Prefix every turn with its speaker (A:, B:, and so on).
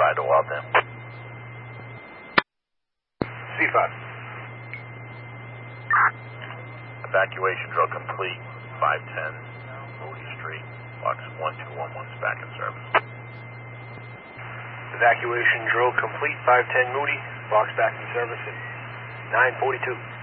A: 5 to Waltham.
B: C5.
A: Evacuation drill complete. 510 Moody Street. Box 1211's back in service.
B: Evacuation drill complete. 510 Moody. Box back in service at 9:42.